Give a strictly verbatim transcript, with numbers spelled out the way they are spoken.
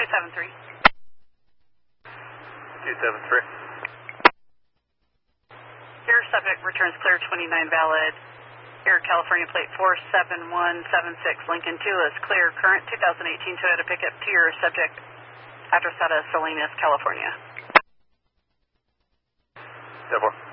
seven three. two seven three. Your subject returns clear twenty-nine valid. Your California plate four seven one seven six Lincoln two is clear. Current two thousand eighteen Toyota pickup to your subject, Adrasada, Salinas, California. ten four.